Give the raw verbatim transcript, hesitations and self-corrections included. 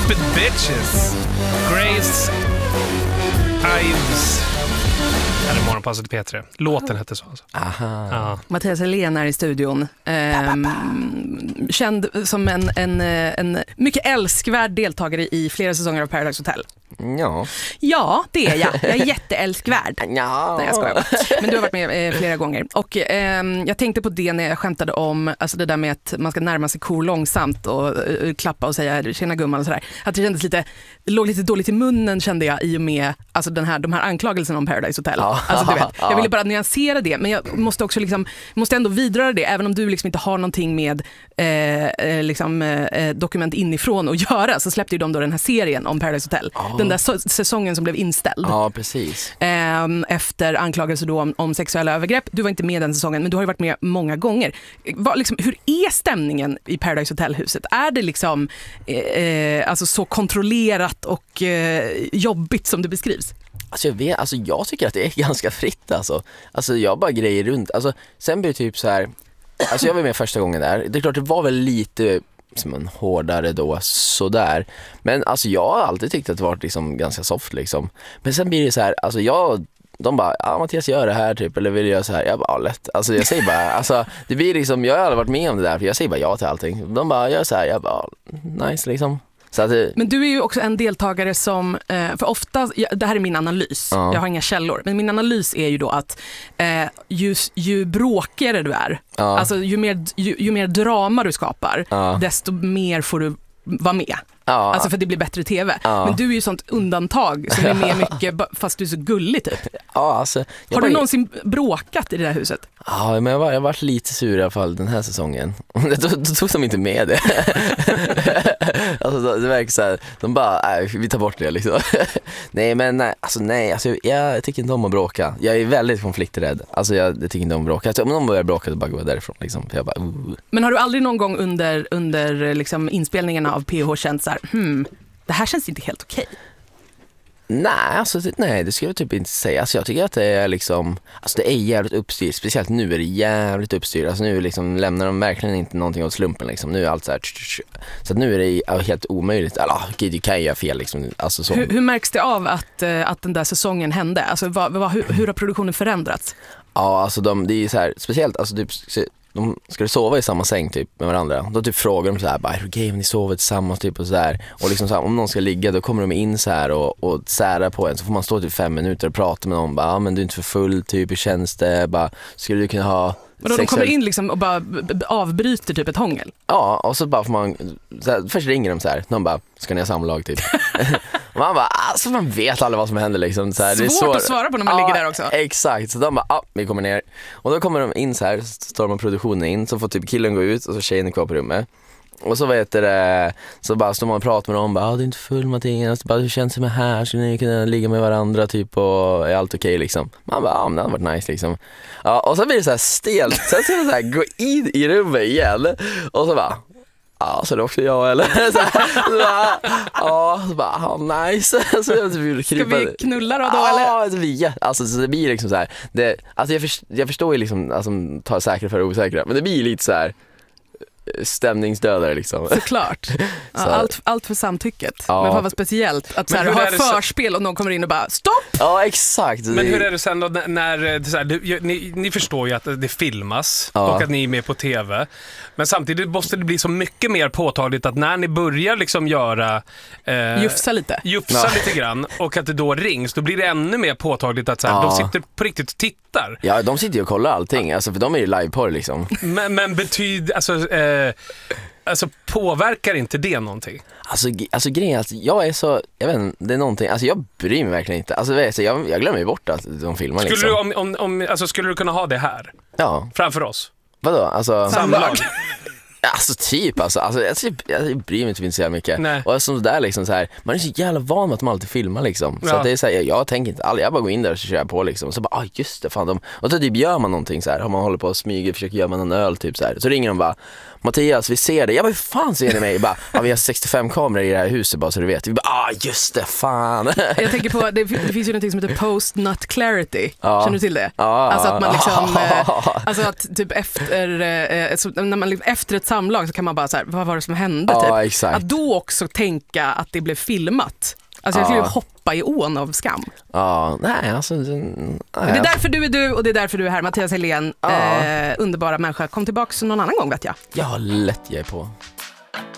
Stupid Bitches. Grace Ives. Eller Morgonpasset P tre. Låten hette så alltså. Aha. Ja. Mattias Helén är i studion. Ehm, känd som en, en, en mycket älskvärd deltagare i flera säsonger av Paradise Hotel. Ja. Ja, det är jag. Jag är jätteälskvärd. Ja. Nej, jag skojar bara. Men du har varit med eh, flera gånger. Och eh, jag tänkte på det när jag skämtade om alltså det där med att man ska närma sig kor långsamt och uh, klappa och säga tjena gumman och sådär. Att det kändes lite, det låg lite dåligt i munnen kände jag i och med alltså den här, de här anklagelserna om Paradise Hotel. Ja. Alltså, du vet, jag ville bara nyansera det, men jag måste också liksom, måste ändå vidröra det, även om du liksom inte har någonting med eh, liksom, eh, dokument inifrån att göra, så släppte ju de då den här serien om Paradise Hotel. Ja. Den där so- säsongen som blev inställd. Ja, precis. Eh, efter anklagelser då om, om sexuella övergrepp. Du var inte med den säsongen, men du har ju varit med många gånger. Vad, liksom, hur är stämningen i Paradise Hotel-huset? Är det liksom eh, alltså så kontrollerat och eh, jobbigt som det beskrivs? Alltså jag, vet, alltså jag tycker att det är ganska fritt alltså. Alltså jag bara grejer runt. Alltså sen blir det typ så här. Alltså jag var med första gången där. Det är klart det var väl lite som en hårdare då sådär. Men alltså jag har alltid tyckt att det var liksom ganska soft liksom. Men sen blir det så här, alltså jag de bara, ja Mattias gör det här typ, eller vill jag så här, jag bara, lätt. Alltså jag säger bara, alltså det blir liksom, jag har aldrig varit med om det där, för jag säger bara ja till allting. De bara, gör så här, jag bara, nice liksom. Så att det... Men du är ju också en deltagare som, för ofta, det här är min analys, ja. Jag har inga källor, men min analys är ju då att eh, ju, ju bråkigare du är, ja. Alltså ju mer, ju, ju mer drama du skapar, ja. Desto mer får du vara med. Ja. Alltså för det blir bättre tv. Ja. Men du är ju sånt undantag som är med mycket, fast du är så gullig typ. Ja, alltså, har bara... du någonsin bråkat i det här huset? Ja, men jag var, jag var lite sur i alla fall den här säsongen. då, då tog de inte med det. Alltså det verkar så här, de bara, nej, vi tar bort det liksom. nej, men nej, alltså nej, alltså, jag, jag tycker inte om att bråka. Jag är väldigt konflikträdd. Alltså jag, jag tycker inte om att bråka. Alltså, om någon börjar bråka så bara går jag därifrån liksom. För jag bara, uh. Men har du aldrig någon gång under, under liksom, inspelningen av P H känt så här, hmm, det här känns inte helt okej? Nej, alltså, det, nej, det skulle jag typ inte säga. Alltså, jag tycker att det är liksom, alltså det är jävligt uppstyrt. Speciellt nu är det jävligt uppstyrt. Alltså nu liksom lämnar de verkligen inte någonting åt slumpen liksom. Nu är allt så här, så att nu är det helt omöjligt. Eller, okej, det kan ju göra fel liksom. Alltså, så. Hur, hur märks det av att, att den där säsongen hände? Alltså, vad, vad, hur, hur har produktionen förändrats? Ja, alltså de, det är så här, speciellt, alltså typ, de ska sova i samma säng typ med varandra. Då typ frågar de så här, bara, är det okej om ni sover tillsammans typ och så där. Och liksom så här, om någon ska ligga då kommer de in så här och, och sära på en. Så får man stå typ fem minuter och prata med någon. Bara, ah, men du är inte för full typ, hur känns det? Bara, skulle du kunna ha... Men då de kommer in liksom och bara avbryter typ ett hångel? Ja, och så bara får man så här, först ringer de så här, de bara, ska ni ha samlag typ? Och man bara, alltså man vet aldrig vad som händer liksom så här, svårt, det är svårt att svara på när man ja, ligger där också. Exakt, så de bara, ja, ah, vi kommer ner. Och då kommer de in så här, så står de produktionen in, så får typ killen gå ut och så tjejen är kvar på rummet. Och så vet det, så bara står man och pratar med dem, bara, ah, det är inte full Mattias, bara, hur känns det med här, skulle ni kunna ligga med varandra typ, och är allt okej okay, liksom. Man bara, ja, men det hade varit nice liksom. Ja, och så blir det så här stelt, sen ska man så här gå in i rummet igen, och så bara, ja, så är det också jag eller? Så här, så bara, ja, så bara, ja, nice. Så jag typ ska vi knulla då, då ja, eller? Alltså, vi, alltså så det blir liksom så här, det, alltså jag, först, jag förstår ju liksom, alltså tar säkra för osäkra, men det blir lite så här stämningsdödare liksom. Såklart. Ja, så. allt, allt för samtycket. Ja. Men vad speciellt att så här, ha förspel så... och någon kommer in och bara stopp! Ja, exakt. Men hur är det sen då när så här, det, ni, ni förstår ju att det filmas, ja. Och att ni är med på tv. Men samtidigt måste det bli så mycket mer påtagligt att när ni börjar liksom göra eh, jufsa lite. Jufsa ja. lite grann och att det då rings, då blir det ännu mer påtagligt att så här, ja. de sitter på riktigt och tittar. Ja, de sitter ju och kollar allting, alltså, för de är ju liveporr liksom. Men, men betyder, alltså, eh, alltså påverkar inte det någonting? Alltså, alltså grejen, alltså, jag är så, jag vet inte, det är någonting, alltså jag bryr mig verkligen inte. Alltså vet jag, jag glömmer ju bort att de filmar skulle liksom. Du, om, om, om, alltså, skulle du kunna ha det här? Ja. Framför oss? Vadå? Alltså, samlag? Alltså typ, alltså, alltså jag, typ, jag bryr mig inte så mycket. Nej. Och som det där liksom så här, man är så jävla van med att man alltid filmar liksom. Så ja. att det är så här, jag, jag tänker inte aldrig, jag bara går in där och så kör jag på liksom. Och så bara, ah just det, fan de. Och så typ gör man någonting så här, har man håller på och smyger, försöker göra man en öl typ så här. Så ringer de bara, Mattias, vi ser det. Jag bara, hur fan ser ni mig? Bara, ah, vi har sextiofem kameror i det här huset bara så du vet. Vi bara, ah just det, fan. Jag tänker på, det, det finns ju något som heter post-nut clarity. Ja. Känner du till det? Ja. Alltså att man liksom, eh, alltså att typ efter, eh, så, när man, efter ett samlag så kan man bara så här, vad var det som hände? Ja, typ. exakt. Att då också tänka att det blev filmat. Alltså jag skulle ju Ja. hoppa i ån av skam. Ja, nej alltså. Nej. Det är därför du är du och det är därför du är här. Mattias Helén, Ja. eh, underbara människa. Kom tillbaka någon annan gång vet jag. Jag har lätt jag är på.